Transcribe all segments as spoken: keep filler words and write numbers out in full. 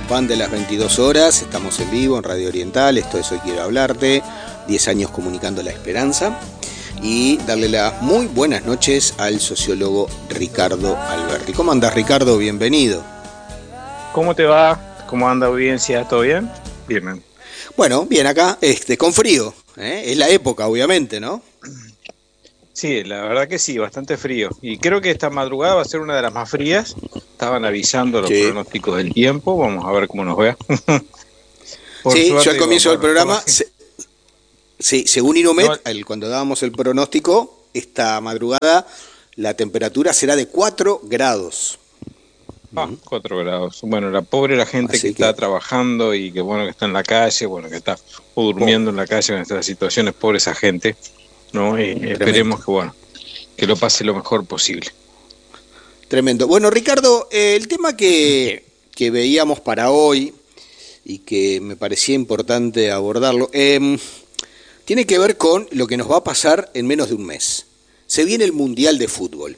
Van de las veintidós horas, estamos en vivo en Radio Oriental, esto es Hoy Quiero Hablarte, diez años comunicando la esperanza, y darle las muy buenas noches al sociólogo Ricardo Alberti. ¿Cómo andas, Ricardo? Bienvenido. ¿Cómo te va? ¿Cómo anda audiencia? ¿Todo bien? Bien. Bueno, bien acá, este, con frío, ¿eh? Es la época, obviamente, ¿no? Sí, la verdad que sí, bastante frío. Y creo que esta madrugada va a ser una de las más frías. Estaban avisando los sí. pronósticos del tiempo. Vamos a ver cómo nos vea. Sí, suerte, yo al comienzo del programa, se, sí, según Inumet, no, el, cuando dábamos el pronóstico, esta madrugada la temperatura será de cuatro grados. Ah, cuatro grados. Bueno, la pobre la gente Así que, que está trabajando y que bueno que está en la calle, bueno que está o durmiendo oh. en la calle en estas situaciones, pobre esa gente. ¿no? Y esperemos que bueno que lo pase lo mejor posible. Tremendo. Bueno, Ricardo, eh, el tema que, que veíamos para hoy y que me parecía importante abordarlo, eh, tiene que ver con lo que nos va a pasar en menos de un mes. Se viene el Mundial de Fútbol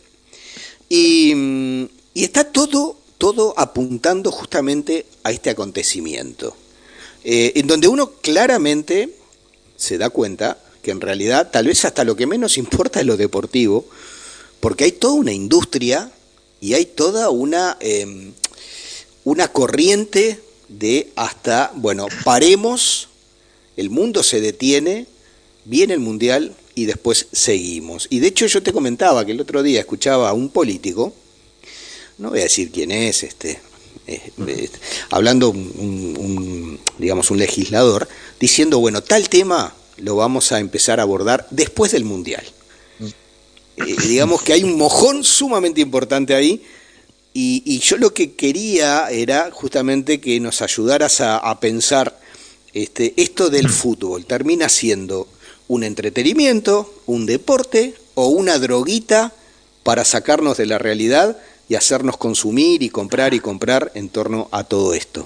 y, y está todo, todo apuntando justamente a este acontecimiento, eh, en donde uno claramente se da cuenta que en realidad tal vez hasta lo que menos importa es lo deportivo, porque hay toda una industria y hay toda una, eh, una corriente de hasta, bueno, paremos, el mundo se detiene, viene el Mundial y después seguimos. Y de hecho yo te comentaba que el otro día escuchaba a un político, no voy a decir quién es, este, eh, eh, hablando un, un, un, digamos, un legislador, diciendo, bueno, tal tema lo vamos a empezar a abordar después del Mundial. Eh, digamos que hay un mojón sumamente importante ahí, y, y yo lo que quería era justamente que nos ayudaras a, a pensar este, esto del fútbol. ¿Termina siendo un entretenimiento, un deporte o una droguita para sacarnos de la realidad y hacernos consumir y comprar y comprar en torno a todo esto?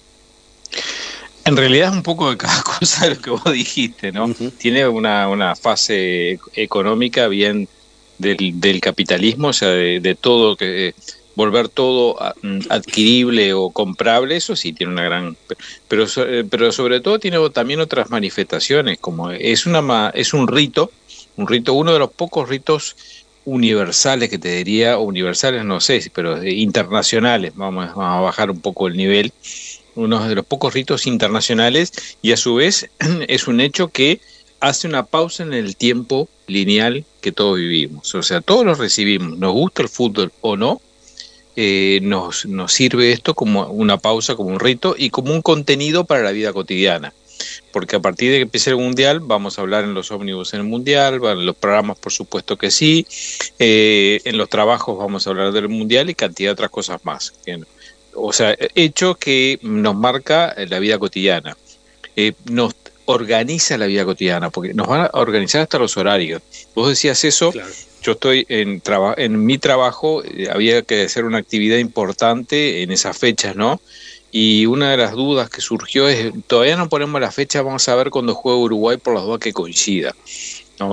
En realidad es un poco de cada cosa de lo que vos dijiste, ¿no? Uh-huh. Tiene una, una fase económica bien del, del capitalismo, o sea, de, de todo, que volver todo adquirible o comprable, eso sí tiene una gran... Pero, pero sobre todo tiene también otras manifestaciones, como es, una, es un rito, un rito, uno de los pocos ritos universales que te diría, universales no sé, pero internacionales, vamos, vamos a bajar un poco el nivel, uno de los pocos ritos internacionales, y a su vez es un hecho que hace una pausa en el tiempo lineal que todos vivimos. O sea, todos lo recibimos, nos gusta el fútbol o no, eh, nos, nos sirve esto como una pausa, como un rito y como un contenido para la vida cotidiana. Porque a partir de que empiece el Mundial, vamos a hablar en los ómnibus en el Mundial, en los programas por supuesto que sí, eh, en los trabajos vamos a hablar del Mundial y cantidad de otras cosas más. O sea, hecho que nos marca la vida cotidiana, eh, nos organiza la vida cotidiana, porque nos van a organizar hasta los horarios. Vos decías eso, claro. Yo estoy en, traba- en mi trabajo, eh, había que hacer una actividad importante en esas fechas, ¿no? Y una de las dudas que surgió es, todavía no ponemos la fecha, vamos a ver cuando juegue Uruguay por las dos que coincida, ¿no?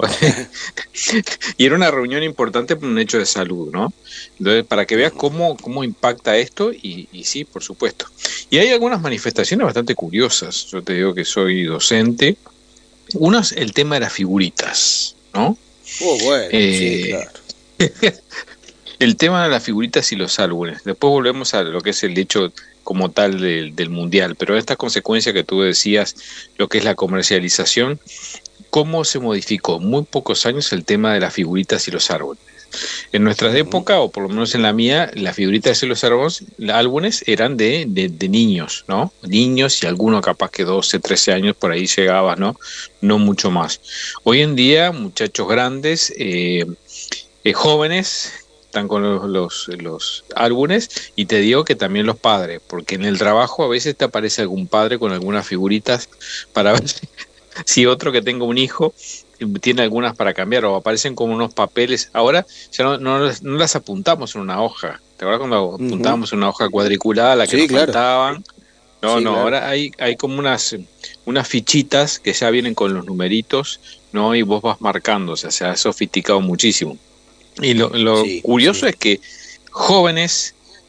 Y era una reunión importante por un hecho de salud, ¿no? Entonces, para que veas cómo, cómo impacta esto, y, y sí, por supuesto. Y hay algunas manifestaciones bastante curiosas. Yo te digo que soy docente. Uno es el tema de las figuritas, ¿no? Oh, bueno, eh, sí, claro. El tema de las figuritas y los álbumes. Después volvemos a lo que es el hecho como tal del, del Mundial, pero esta consecuencia que tú decías, lo que es la comercialización, ¿cómo se modificó? Muy pocos años el tema de las figuritas y los árboles. En nuestra uh-huh. época, o por lo menos en la mía, las figuritas y los árboles, los álbumes eran de, de, de niños, ¿no? Niños y algunos capaz que doce, trece años por ahí llegaba, ¿no? No mucho más. Hoy en día, muchachos grandes, eh, eh, jóvenes, están con los, los, los álbumes, y te digo que también los padres, porque en el trabajo a veces te aparece algún padre con algunas figuritas para ver si, si otro que tenga un hijo tiene algunas para cambiar, o aparecen como unos papeles. Ahora ya no, no, no las apuntamos en una hoja. ¿Te acuerdas cuando uh-huh. apuntábamos en una hoja cuadriculada, la que sí, nos claro. faltaban? No, sí, no, claro. Ahora hay, hay como unas, unas fichitas que ya vienen con los numeritos, ¿no? Y vos vas marcando, o sea, se ha sofisticado muchísimo. Y lo, lo sí, curioso sí. es que jóvenes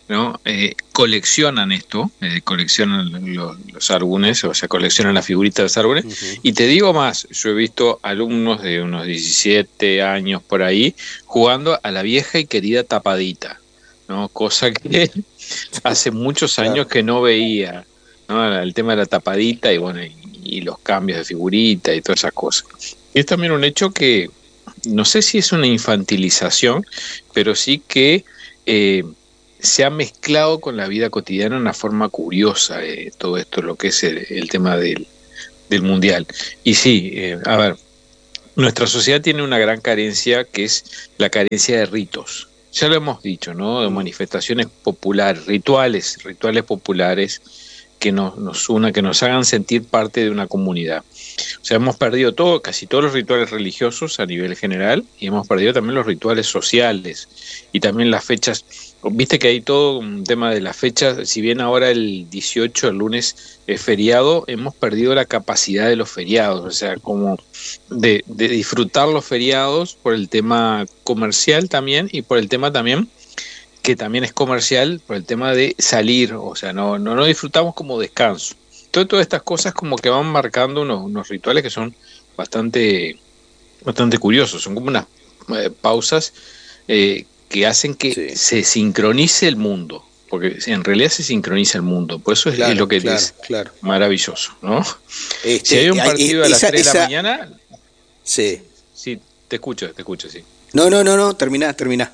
¿no? Eh, coleccionan esto, eh, coleccionan los, los álbumes, o sea, coleccionan las figuritas de los álbumes. Uh-huh. Y te digo más, yo he visto alumnos de unos diecisiete años por ahí jugando a la vieja y querida tapadita, ¿no? Cosa que hace muchos años claro. que no veía, ¿no? El tema de la tapadita y bueno, y, y los cambios de figurita y todas esas cosas. Y es también un hecho que, no sé si es una infantilización, pero sí que eh, se ha mezclado con la vida cotidiana de una forma curiosa, eh, todo esto, lo que es el, el tema del, del mundial. Y sí, eh, a ver, nuestra sociedad tiene una gran carencia que es la carencia de ritos. Ya lo hemos dicho, ¿no? De manifestaciones populares, rituales, rituales populares que nos, nos unan, que nos hagan sentir parte de una comunidad. O sea, hemos perdido todo, casi todos los rituales religiosos a nivel general, y hemos perdido también los rituales sociales y también las fechas. Viste que hay todo un tema de las fechas, si bien ahora el dieciocho, el lunes, es feriado, hemos perdido la capacidad de los feriados, o sea, como de, de disfrutar los feriados por el tema comercial también y por el tema también que también es comercial, por el tema de salir, o sea, no, no, no disfrutamos como descanso. Entonces, todas estas cosas como que van marcando unos, unos rituales que son bastante, bastante curiosos, son como unas eh, pausas eh, que hacen que sí. se sincronice el mundo, porque en realidad se sincroniza el mundo, por eso es, claro, es lo que claro, es claro. maravilloso, ¿no? Este, si hay un partido hay, esa, a las tres esa... de la mañana... Sí. Sí, te escucho, te escucho, sí. No, no, no, no, terminá, terminá.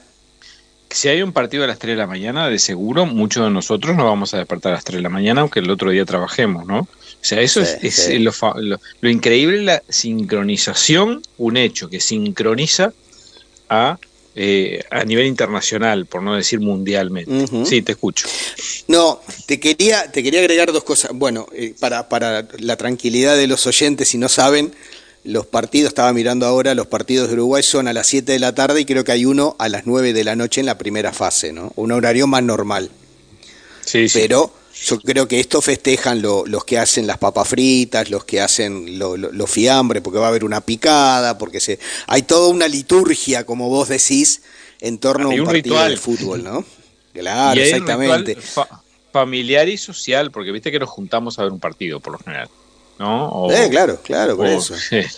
Si hay un partido a las tres de la mañana, de seguro muchos de nosotros nos vamos a despertar a las tres de la mañana, aunque el otro día trabajemos, ¿no? O sea, eso sí, es, es sí. lo, lo, lo increíble, la sincronización, un hecho que sincroniza a, eh, a nivel internacional, por no decir mundialmente. Uh-huh. Sí, te escucho. No, te quería, te quería agregar dos cosas. Bueno, eh, para, para la tranquilidad de los oyentes, si no saben, los partidos, estaba mirando ahora, los partidos de Uruguay son a las siete de la tarde y creo que hay uno a las nueve de la noche en la primera fase, ¿no? Un horario más normal. Sí, sí. Pero yo creo que esto festejan lo, los que hacen las papas fritas, los que hacen los lo, lo fiambres, porque va a haber una picada, porque se hay toda una liturgia, como vos decís, en torno hay a un, un partido ritual de fútbol, ¿no? Claro, y exactamente. Fa familiar y social, porque viste que nos juntamos a ver un partido, por lo general. ¿No? O, eh, claro, claro, por o, eso.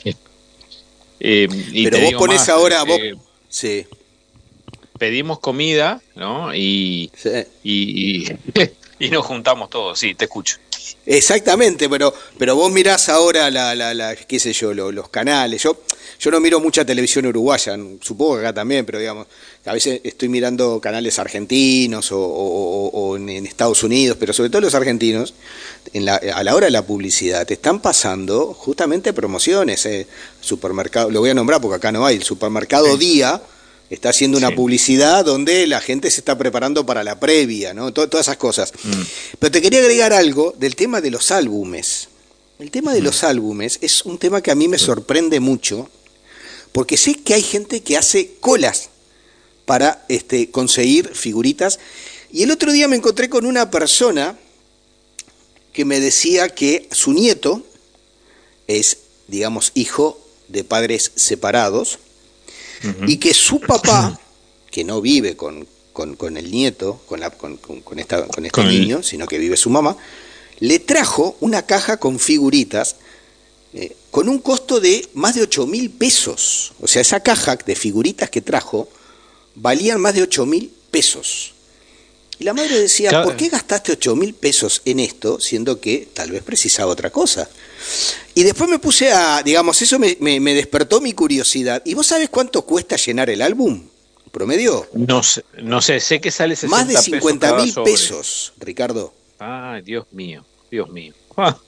eh, y Pero vos ponés más, ahora, eh, vos, sí. pedimos comida, ¿no? Y, sí. y, y, y nos juntamos todos, sí, te escucho. Exactamente, pero pero vos mirás ahora la, la, la qué sé yo, los, los canales. Yo yo no miro mucha televisión uruguaya, supongo que acá también, pero digamos, a veces estoy mirando canales argentinos o, o, o en, en Estados Unidos, pero sobre todo los argentinos, en la, a la hora de la publicidad, te están pasando justamente promociones. Eh, supermercado, lo voy a nombrar porque acá no hay, el supermercado sí. Día está haciendo una sí. publicidad donde la gente se está preparando para la previa, ¿no? Todo, todas esas cosas. Mm. Pero te quería agregar algo del tema de los álbumes. El tema de mm. los álbumes es un tema que a mí me sorprende mucho, porque sé que hay gente que hace colas para este, conseguir figuritas. Y el otro día me encontré con una persona que me decía que su nieto es, digamos, hijo de padres separados, uh-huh. y que su papá, que no vive con, con, con el nieto, con, la, con, con, con, esta, con este con niño, el... sino que vive su mamá, le trajo una caja con figuritas eh, con un costo de más de ocho mil pesos. O sea, esa caja de figuritas que trajo valían más de ocho mil pesos. Y la madre decía, claro. ¿por qué gastaste ocho mil pesos en esto, siendo que tal vez precisaba otra cosa? Y después me puse a, digamos, eso me, me, me despertó mi curiosidad. ¿Y vos sabés cuánto cuesta llenar el álbum? ¿Promedio? No sé, no sé, sé que sale sesenta más de cincuenta mil pesos, Ricardo. Ay, Dios mío, Dios mío. Ah.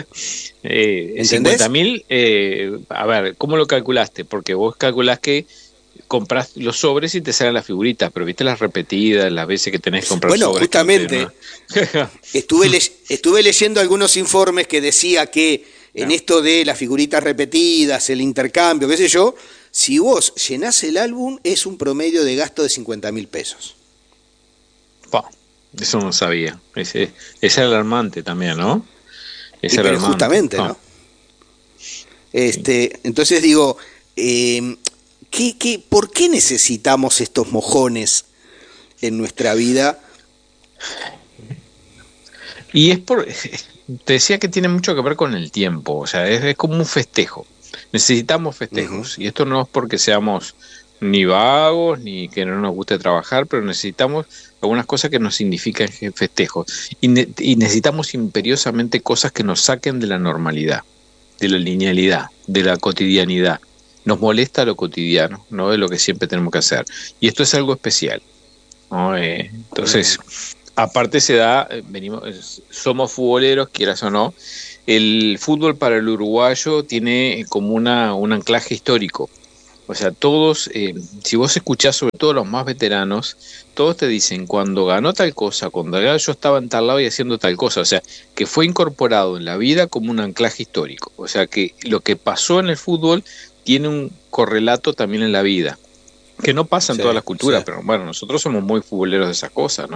eh, cincuenta mil, eh, a ver, ¿cómo lo calculaste? Porque vos calculás que compras los sobres y te salen las figuritas, pero viste las repetidas, las veces que tenés que comprar bueno, sobres. Bueno, justamente, ¿no? estuve, le estuve leyendo algunos informes que decía que en no. esto de las figuritas repetidas, el intercambio, qué sé yo, si vos llenás el álbum es un promedio de gasto de cincuenta mil pesos. Oh, eso no sabía. Es, es, es alarmante también, ¿no? Es y alarmante. Pero justamente, oh. ¿no? Este, sí. Entonces digo, eh, ¿qué, qué, ¿por qué necesitamos estos mojones en nuestra vida Y es por, te decía que tiene mucho que ver con el tiempo, o sea, es, es como un festejo. Necesitamos festejos, uh-huh. Y esto no es porque seamos ni vagos ni que no nos guste trabajar, pero necesitamos algunas cosas que nos significan festejos. Y, ne- y necesitamos imperiosamente cosas que nos saquen de la normalidad, de la linealidad, de la cotidianidad. Nos molesta lo cotidiano, no es lo que siempre tenemos que hacer. Y esto es algo especial, ¿no? Eh, entonces, aparte se da, venimos, somos futboleros, quieras o no, el fútbol para el uruguayo tiene como una, un anclaje histórico. O sea, todos, eh, si vos escuchás, sobre todo los más veteranos, todos te dicen, cuando ganó tal cosa, cuando ganó, yo estaba en tal lado y haciendo tal cosa. O sea, que fue incorporado en la vida como un anclaje histórico. O sea, que lo que pasó en el fútbol tiene un correlato también en la vida, que no pasa en Sí, todas las culturas, sí. pero bueno, nosotros somos muy futboleros de esas cosas, ¿no?